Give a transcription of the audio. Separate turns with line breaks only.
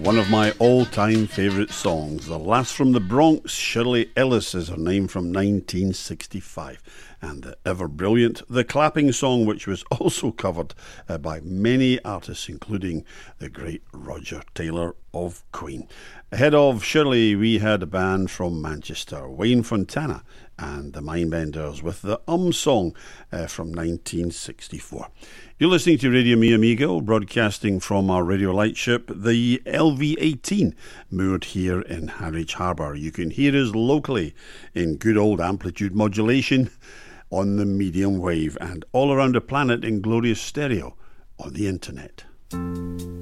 One of my all-time favourite songs, The Lass from the Bronx. Shirley Ellis is her name, from 1965. And the ever-brilliant The Clapping Song, which was also covered by many artists, including the great Roger Taylor of Queen. Ahead of Shirley, we had a band from Manchester, Wayne Fontana and the Mindbenders, with the Song from 1964. You're listening to Radio Mi Amigo, broadcasting from our radio lightship, the LV-18, moored here in Harwich Harbour. You can hear us locally in good old amplitude modulation on the medium wave, and all around the planet in glorious stereo on the internet.